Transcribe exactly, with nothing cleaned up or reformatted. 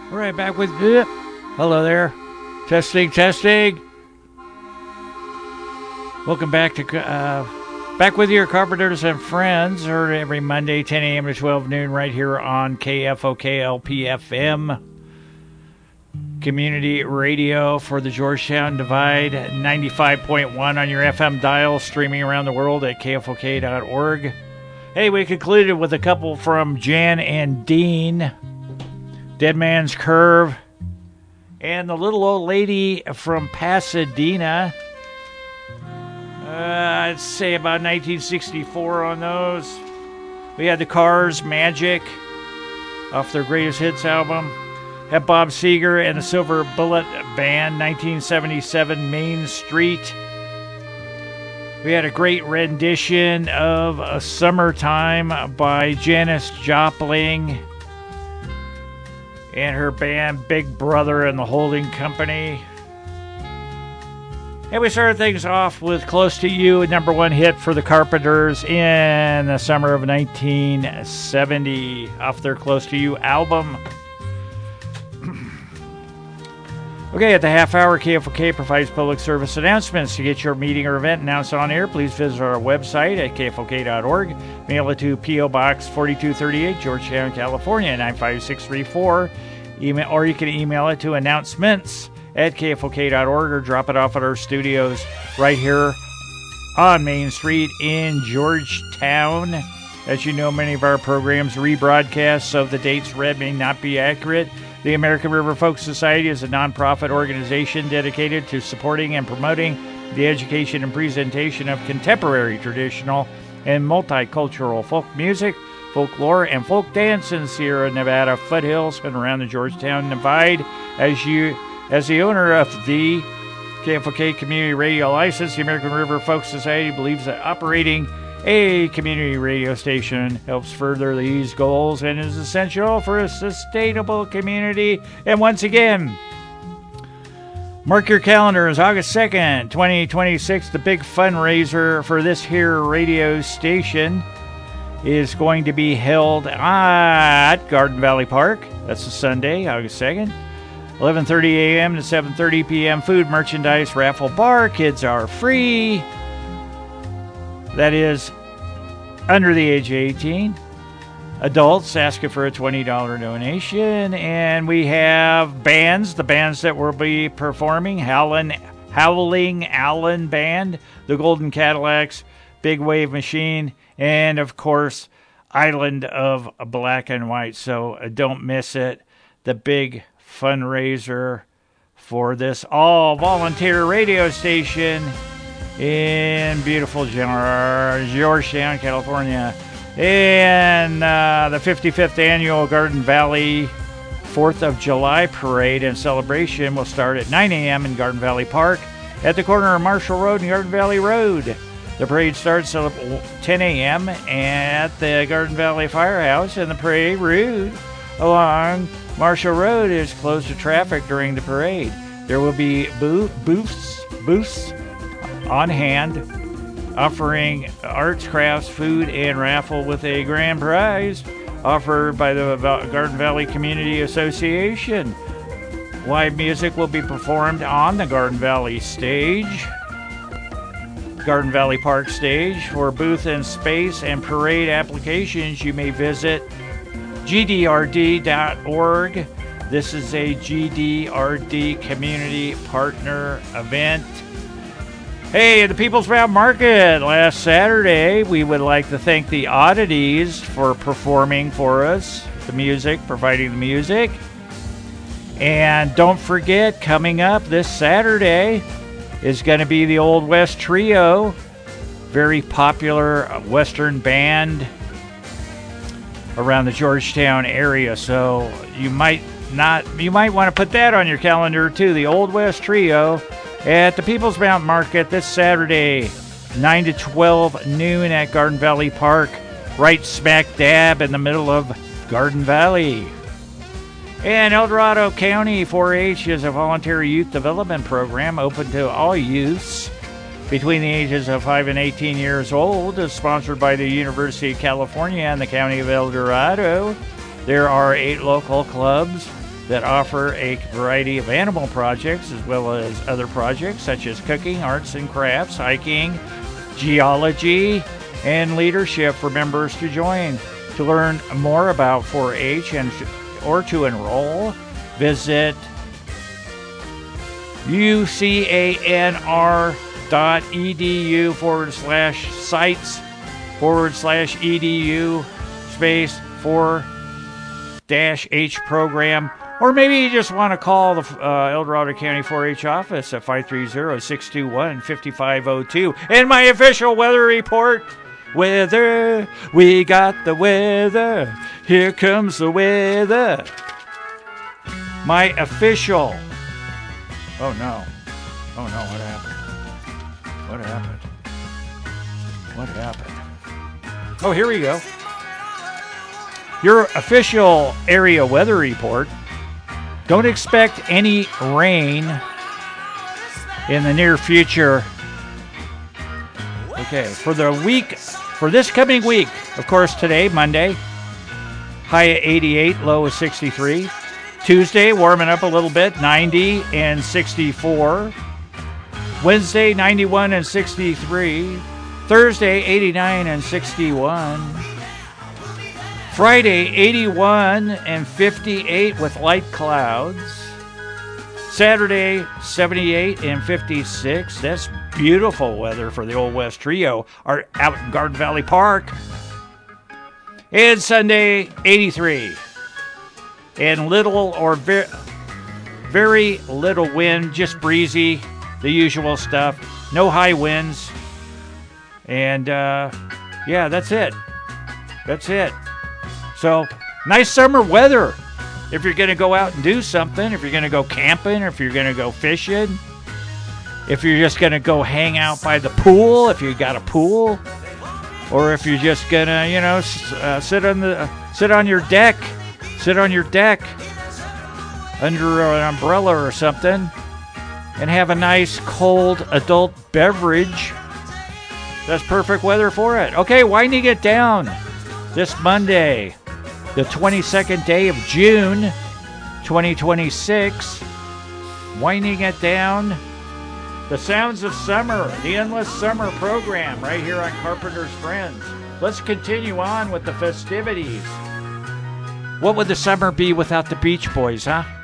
All right, back with you. Hello there. Testing, testing. Welcome back to uh, back with your Carpenters and Friends. Heard every Monday, ten a.m. to twelve noon, right here on K F O K L P F M. Community radio for the Georgetown Divide, ninety-five point one on your F M dial, streaming around the world at K F O K dot org. Hey, we concluded with a couple from Jan and Dean, Dead Man's Curve, and the little old lady from Pasadena. Uh, I'd say about nineteen sixty-four on those. We had the Cars, Magic, off their Greatest Hits album. Had Bob Seger and the Silver Bullet Band, nineteen seventy-seven, Main Street. We had a great rendition of a Summertime by Janis Joplin and her band Big Brother and the Holding Company. And we started things off with Close to You, a number one hit for the Carpenters in the summer of nineteen seventy, off their Close to You album. Okay, at the half hour, K F O K provides public service announcements. To get your meeting or event announced on air, please visit our website at K F O K dot org. Mail it to P O Box forty-two thirty-eight, Georgetown, California, nine five six three four. Email, or you can email it to announcements at K F O K dot org or drop it off at our studios right here on Main Street in Georgetown. As you know, many of our programs rebroadcast, so the dates read may not be accurate. The American River Folk Society is a nonprofit organization dedicated to supporting and promoting the education and presentation of contemporary, traditional, and multicultural folk music, folklore, and folk dance in Sierra Nevada foothills and around the Georgetown Divide. As you, as the owner of the K F O K Community Radio License, the American River Folk Society believes that operating a community radio station helps further these goals and is essential for a sustainable community. And once again, mark your calendars, August second, twenty twenty-six, the big fundraiser for this here radio station is going to be held at Garden Valley Park. That's a Sunday, August second. eleven thirty a.m. to seven thirty p.m. Food, merchandise, raffle bar. Kids are free. That is under the age of eighteen. Adults asking for a twenty dollars donation. And we have bands, the bands that will be performing. Howlin', Howling Allen Band, the Golden Cadillacs, Big Wave Machine, and of course, Island of Black and White. So uh, don't miss it. The big fundraiser for this all-volunteer radio station in beautiful Georgetown, California. And uh, the fifty-fifth annual Garden Valley fourth of July parade and celebration will start at nine a.m. in Garden Valley Park at the corner of Marshall Road and Garden Valley Road. The parade starts at ten a.m. at the Garden Valley Firehouse, and the parade route along Marshall Road is closed to traffic during the parade. There will be booth, booths, booths on hand, offering arts, crafts, food, and raffle with a grand prize offered by the Garden Valley Community Association. Live music will be performed on the Garden Valley stage, Garden Valley Park stage. For booth and space and parade applications, you may visit G D R D dot org. This is a G D R D community partner event. Hey, the People's Mountain Market last Saturday, we would like to thank the Oddities for performing for us, the music, providing the music. And don't forget, coming up this Saturday is going to be the Old West Trio, very popular Western band around the Georgetown area. So you might not, you might want to put that on your calendar too, the Old West Trio at the People's Mountain Market this Saturday, nine to twelve noon at Garden Valley Park, right smack dab in the middle of Garden Valley. And El Dorado County four H is a voluntary youth development program open to all youths between the ages of five and eighteen years old. It's sponsored by the University of California and the County of El Dorado. There are eight local clubs that offer a variety of animal projects as well as other projects such as cooking, arts and crafts, hiking, geology, and leadership for members to join. To learn more about four H and or to enroll, visit ucanr.edu forward slash sites forward slash edu space four dash H program. Or maybe you just want to call the uh, El Dorado County four H office at five three zero, six two one, five five zero two. And my official weather report. Weather, we got the weather. Here comes the weather. My official. Oh no. Oh no, what happened? What happened? What happened? Oh, here we go. Your official area weather report. Don't expect any rain in the near future. Okay, for the week, for this coming week, of course, today, Monday, high at eighty-eight, low of sixty-three. Tuesday, warming up a little bit, ninety and sixty-four. Wednesday, ninety-one and sixty-three. Thursday, eighty-nine and sixty-one. Friday, eighty-one and fifty-eight with light clouds. Saturday, seventy-eight and fifty-six. That's beautiful weather for the Old West Trio are out in Garden Valley Park. And Sunday, eighty-three. And little or very, very little wind, just breezy, the usual stuff. No high winds. And, uh, yeah, that's it. That's it. So, nice summer weather. If you're going to go out and do something, if you're going to go camping, if you're going to go fishing, if you're just going to go hang out by the pool, if you got a pool, or if you're just going to, you know, uh, sit on the uh, sit on your deck, sit on your deck under an umbrella or something and have a nice cold adult beverage. That's perfect weather for it. Okay, winding it down this Monday, the twenty-second day of June, twenty twenty-six. Winding it down. The Sounds of Summer, the Endless Summer program right here on Carpenter's Friends. Let's continue on with the festivities. What would the summer be without the Beach Boys, huh?